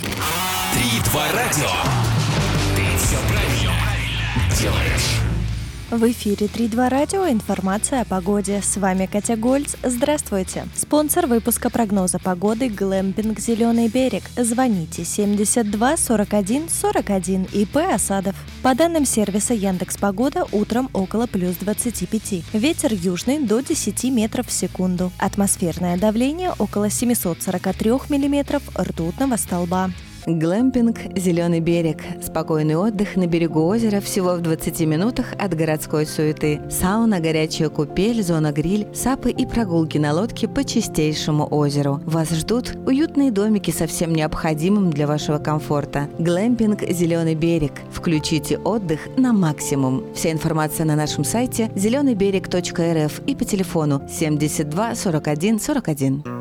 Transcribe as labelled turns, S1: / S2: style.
S1: 3-2 радио. Ты все правильно делаешь.
S2: В эфире 3-2 радио. Информация о погоде. С вами Катя Гольц. Здравствуйте. Спонсор выпуска прогноза погоды «Глэмпинг Зеленый берег». Звоните 72 41 41. ИП Осадов. По данным сервиса Яндекс.Погода, утром около плюс 25. Ветер южный до 10 метров в секунду. Атмосферное давление около 743 миллиметров ртутного столба.
S3: Глэмпинг «Зеленый берег». Спокойный отдых на берегу озера всего в 20 минутах от городской суеты. Сауна, горячая купель, зона-гриль, сапы и прогулки на лодке по чистейшему озеру. Вас ждут уютные домики со всем необходимым для вашего комфорта. Глэмпинг «Зеленый берег». Включите отдых на максимум. Вся информация на нашем сайте zelenybерег.рф и по телефону 72 41 41.